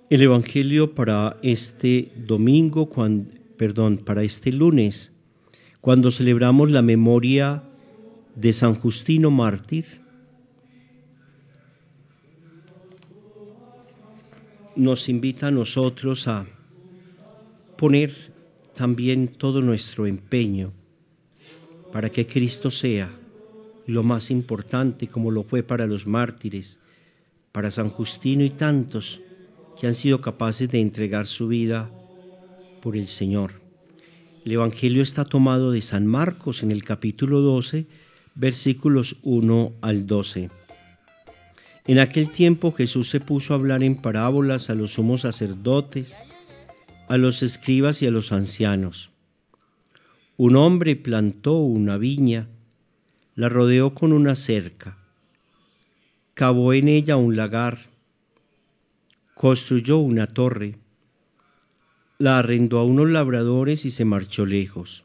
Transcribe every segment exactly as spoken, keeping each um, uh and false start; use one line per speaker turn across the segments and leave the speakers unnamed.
El Evangelio para este domingo, cuando, perdón, para este lunes, cuando celebramos la memoria de San Justino mártir, nos invita a nosotros a poner también todo nuestro empeño para que Cristo sea lo más importante, como lo fue para los mártires, para San Justino y tantos que han sido capaces de entregar su vida por el Señor. El Evangelio está tomado de San Marcos en el capítulo doce, versículos uno al doce. En aquel tiempo Jesús se puso a hablar en parábolas a los sumos sacerdotes, a los escribas y a los ancianos. Un hombre plantó una viña, la rodeó con una cerca, cavó en ella un lagar, construyó una torre, la arrendó a unos labradores y se marchó lejos.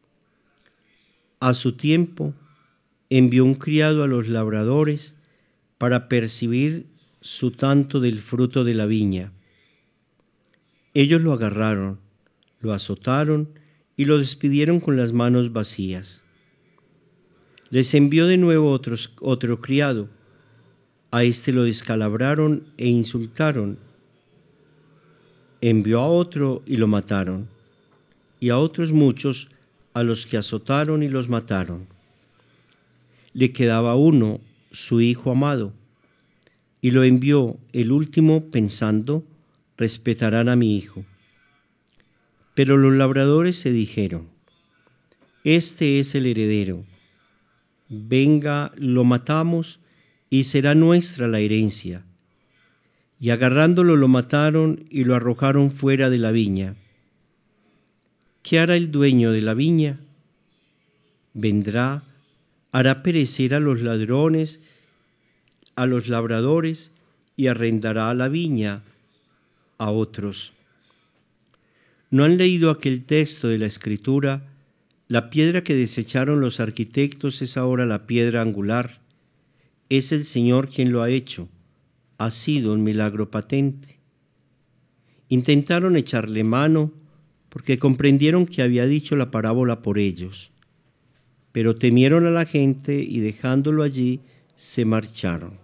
A su tiempo envió un criado a los labradores para percibir su tanto del fruto de la viña. Ellos lo agarraron, lo azotaron y lo despidieron con las manos vacías. Les envió de nuevo otros, otro criado. A este lo descalabraron e insultaron. Envió a otro y lo mataron, y a otros muchos a los que azotaron y los mataron. Le quedaba uno, su hijo amado, y lo envió el último pensando: respetarán a mi hijo. Pero los labradores se dijeron: este es el heredero, venga, lo matamos y será nuestra la herencia. Y agarrándolo lo mataron y lo arrojaron fuera de la viña. ¿Qué hará el dueño de la viña? Vendrá, hará perecer a los ladrones, a los labradores, y arrendará la viña a otros. ¿No han leído aquel texto de la Escritura? La piedra que desecharon los arquitectos es ahora la piedra angular. Es el Señor quien lo ha hecho. Ha sido un milagro patente. Intentaron echarle mano porque comprendieron que había dicho la parábola por ellos, pero temieron a la gente y dejándolo allí se marcharon.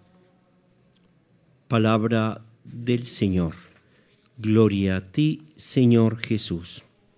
Palabra del Señor. Gloria a ti, Señor Jesús.